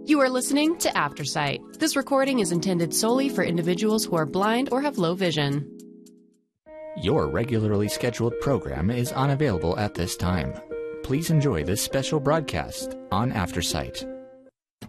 You are listening to Aftersight. This recording is intended solely for individuals who are blind or have low vision. Your regularly scheduled program is unavailable at this time. Please enjoy this special broadcast on Aftersight.